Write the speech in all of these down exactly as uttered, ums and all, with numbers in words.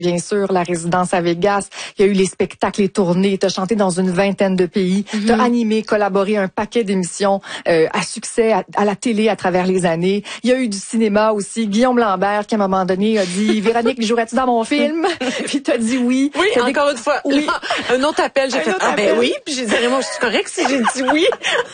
Bien sûr, la résidence à Vegas. Il y a eu les spectacles, les tournées. Tu as chanté dans une vingtaine de pays. Mm-hmm. Tu as animé, collaboré un paquet d'émissions euh, à succès à, à la télé à travers les années. Il y a eu du cinéma aussi. Guillaume Lambert, qui à un moment donné a dit « Véronique, jouerais-tu dans mon film? » Puis tu as dit oui. Oui, t'as encore des... une fois. Oui. Là, un autre appel, j'ai un fait « Ah ben oui. » Puis j'ai dit « Moi, je suis correcte si j'ai dit oui. »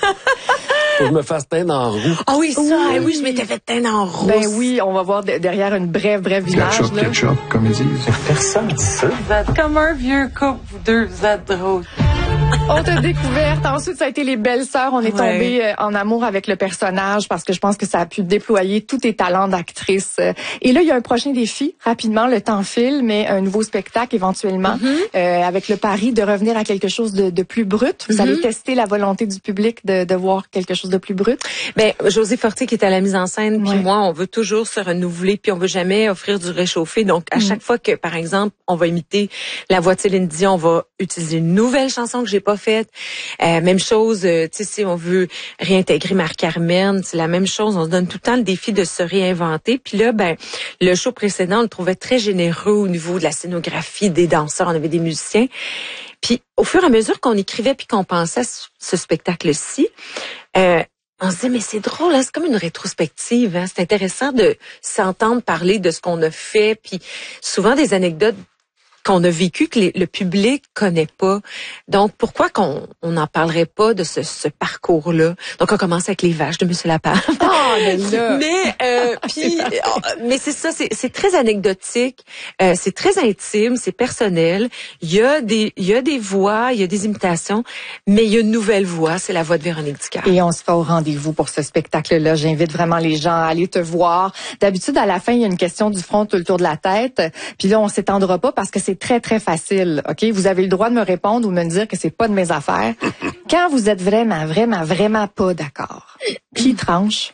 Faut que je me fasse teindre en roux. Ah oui, ça. Oui, eh oui je m'étais fait teindre en roux. Ben oui, on va voir de, derrière une brève, brève image. Ketchup, ketchup, comme ils disent. Personne dit ça. Vous êtes comme un vieux couple, vous deux, vous êtes drôles. Autre découverte. Ensuite, ça a été les Belles-Sœurs. On est ouais. tombé euh, en amour avec le personnage parce que je pense que ça a pu déployer tous tes talents d'actrice. Et là, il y a un prochain défi. Rapidement, le temps file, mais un nouveau spectacle éventuellement mm-hmm. euh, avec le pari de revenir à quelque chose de, de plus brut. Vous mm-hmm. allez tester la volonté du public de, de voir quelque chose de plus brut. Ben, José Fortier qui est à la mise en scène, ouais. puis moi, on veut toujours se renouveler, puis on veut jamais offrir du réchauffé. Donc, à mm-hmm. chaque fois que, par exemple, on va imiter la voix de Céline Dion, on va utiliser une nouvelle chanson que j'ai pas faite. Euh, même chose, euh, tu sais, si on veut réintégrer Marie-Carmen, c'est la même chose. On se donne tout le temps le défi de se réinventer. Puis là, ben, le show précédent, on le trouvait très généreux au niveau de la scénographie, des danseurs, on avait des musiciens. Puis au fur et à mesure qu'on écrivait puis qu'on pensait à ce spectacle-ci, euh, on se dit, mais c'est drôle, hein? C'est comme une rétrospective. Hein? C'est intéressant de s'entendre parler de ce qu'on a fait, puis souvent des anecdotes qu'on a vécu que les, le public connaît pas. Donc, pourquoi qu'on on n'en parlerait pas de ce, ce parcours-là? Donc, on commence avec les vaches de Monsieur Lapin. Oh, mais là! mais, euh, puis, mais c'est ça, c'est, c'est très anecdotique, euh, c'est très intime, c'est personnel. Il y a des, il y a des voix, il y a des imitations, mais il y a une nouvelle voix, c'est la voix de Véronique Dicker. Et on se fait au rendez-vous pour ce spectacle-là. J'invite vraiment les gens à aller te voir. D'habitude, à la fin, il y a une question du front tout le tour de la tête. Puis là, on s'étendra pas parce que c'est très, très facile. OK? Vous avez le droit de me répondre ou me dire que c'est pas de mes affaires. Quand vous êtes vraiment, vraiment, vraiment pas d'accord, qui tranche?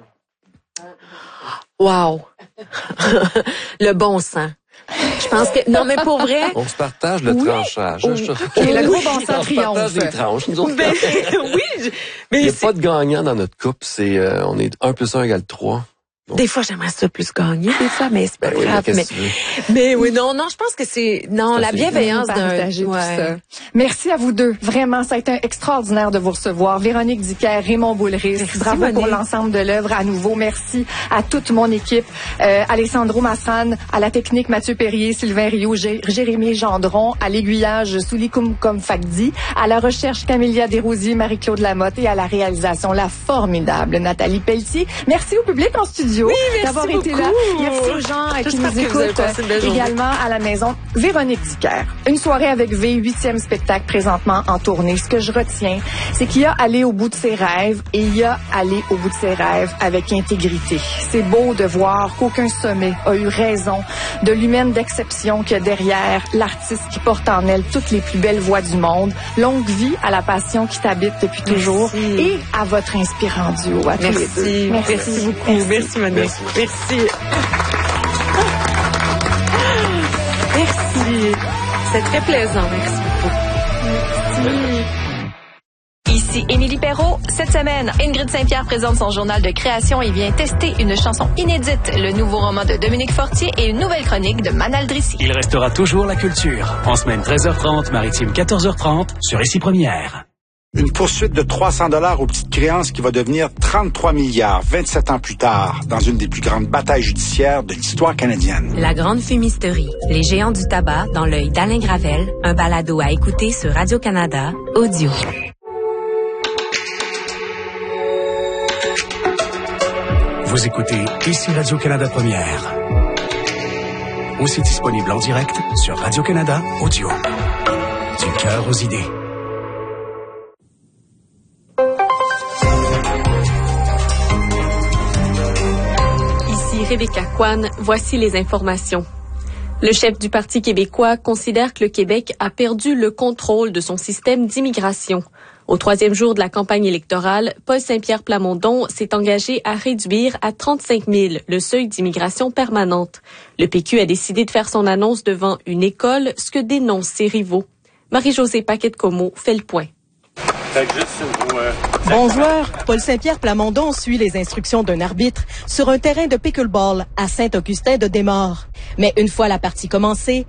Wow! Le bon sens. Je pense que... Non, mais pour vrai... On se partage le oui. tranchage. Oui. Okay, le gros bon sens triomphe. On se partage les tranches. Nous autres, mais, oui, je... mais il n'y a pas de gagnant dans notre couple. C'est, euh, on est un plus un égale trois. Bon. Des fois, j'aimerais ça plus gagner, des fois, mais c'est pas ben grave. Oui, mais, mais, mais oui, non, non, je pense que c'est, non, c'est la bienveillance d'un, ouais. Merci à vous deux. Vraiment, ça a été extraordinaire de vous recevoir. Véronique Dicker, Raymond Boulris. Bravo Monique. Pour l'ensemble de l'œuvre à nouveau. Merci à toute mon équipe. Euh, Alessandro Masran, à la technique, Mathieu Perrier, Sylvain Rio, G- Jérémy Gendron, à l'aiguillage, Souli Koum Fakdi, à la recherche, Camélia Desrosiers, Marie-Claude Lamotte et à la réalisation, la formidable Nathalie Pelletier. Merci au public en studio. Oui, merci d'avoir beaucoup. été là. Merci aux gens qui nous écoutent également à la maison. Véronique Dicker. Une soirée avec V, huitième spectacle présentement en tournée. Ce que je retiens, c'est qu'il y a allé au bout de ses rêves et il y a allé au bout de ses rêves avec intégrité. C'est beau de voir qu'aucun sommet a eu raison de l'humaine d'exception qu'il y a derrière l'artiste qui porte en elle toutes les plus belles voix du monde. Longue vie à la passion qui t'habite depuis toujours merci. Et à votre inspirant duo à tous merci. les deux. Merci. Merci beaucoup. Merci, merci Monique. Merci. Merci. Merci. C'est très plaisant. Merci beaucoup. Merci. Ici Émilie Perrault. Cette semaine, Ingrid Saint-Pierre présente son journal de création et vient tester une chanson inédite, le nouveau roman de Dominique Fortier et une nouvelle chronique de Manal Drissi. Il restera toujours la culture. En semaine treize heures trente, maritime quatorze heures trente, sur Ici Première. Une poursuite de trois cents dollars aux petites créances qui va devenir trente-trois milliards vingt-sept ans plus tard dans une des plus grandes batailles judiciaires de l'histoire canadienne. La grande fumisterie. Les géants du tabac dans l'œil d'Alain Gravel. Un balado à écouter sur Radio-Canada. Audio. Vous écoutez Ici Radio-Canada Première. Aussi disponible en direct sur Radio-Canada Audio. Du cœur aux idées. Rebecca Kwan, voici les informations. Le chef du Parti québécois considère que le Québec a perdu le contrôle de son système d'immigration. Au troisième jour de la campagne électorale, Paul Saint-Pierre Plamondon s'est engagé à réduire à trente-cinq mille le seuil d'immigration permanente. Le P Q a décidé de faire son annonce devant une école, ce que dénoncent ses rivaux. Marie-Josée Paquette-Comeau fait le point. Bon joueur, Paul Saint-Pierre Plamondon suit les instructions d'un arbitre sur un terrain de pickleball à Saint-Augustin de Desmaures. Mais une fois la partie commencée,